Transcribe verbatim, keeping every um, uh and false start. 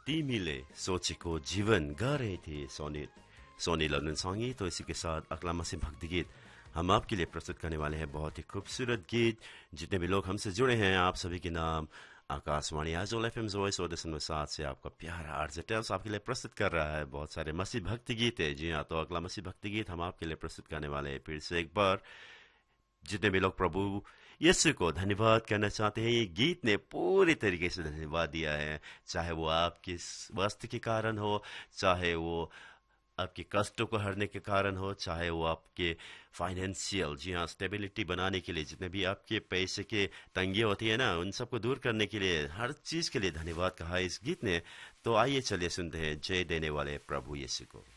शांति मिले सोचे को जीवन गा रहे थे सोनी सोनी ललन सांगी। तो इसी के साथ अगला मसीह भक्ति गीत हम आपके लिए प्रस्तुत करने वाले हैं। बहुत ही खूबसूरत गीत। जितने भी लोग हमसे जुड़े हैं आप सभी के नाम आकाशवाणी आइजोल एफएम वॉइस और दशमलव सात से आपका प्यारा आरजे टेल्स आपके लिए प्रस्तुत कर रहा है बहुत सारे मसीह भक्ति गीत है। जी हाँ, तो अगला मसीह भक्ति गीत हम आपके लिए प्रस्तुत करने वाले हैं। फिर से एक बार जितने भी लोग प्रभु यीशु को धन्यवाद करना चाहते हैं, ये गीत ने पूरी तरीके से धन्यवाद दिया है। चाहे वो आपके स्वास्थ्य के कारण हो, चाहे वो आपके कष्टों को हरने के कारण हो, चाहे वो आपके फाइनेंशियल जी हाँ स्टेबिलिटी बनाने के लिए, जितने भी आपके पैसे के तंगी होती है ना, उन सबको दूर करने के लिए, हर चीज के लिए धन्यवाद कहा इस गीत ने। तो आइए चलिए सुनते हैं जय देने वाले प्रभु यीशु को।